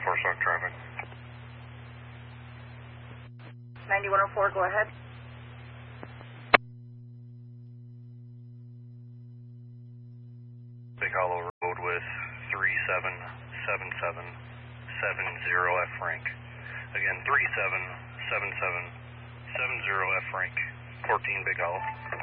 4 traffic. 9104, go ahead. Big Hollow Road with 377770 F Frank. Again, 377770 F Frank, 14 Big Hollow.